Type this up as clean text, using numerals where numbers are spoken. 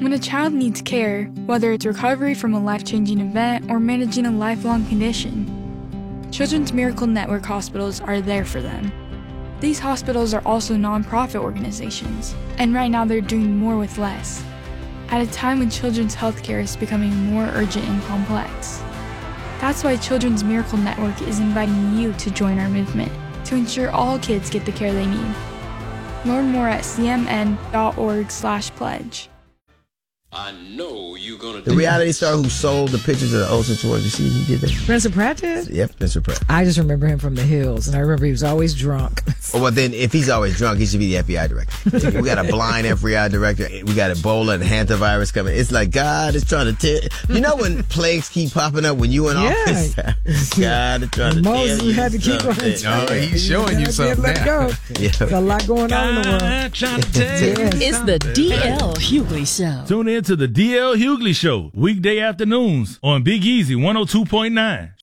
When a child needs care, whether it's recovery from a life-changing event or managing a lifelong condition, Children's Miracle Network hospitals are there for them. These hospitals are also nonprofit organizations, and right now they're doing more with less, at a time when children's healthcare is becoming more urgent and complex. That's why Children's Miracle Network is inviting you to join our movement to ensure all kids get the care they need. Learn more at cmn.org/pledge. I know you're gonna The reality star who sold the pictures of the Olsen twins. You see he did that? Spencer Pratt did? Yep, Spencer Pratt. I just remember him from The Hills, and I remember he was always drunk. Oh, well, then, if he's always drunk, he should be the FBI director. We got a blind FBI director. We got Ebola and hantavirus coming. It's like God is trying to tell. You know when plagues keep popping up when you in office? God is trying to Moses, tell you. had to keep on he's showing you something let now. go. Yeah. There's a lot going on in the world. It's the D.L. Hughley Show. Tune in to the D.L. Hughley Show, weekday afternoons on Big Easy 102.9.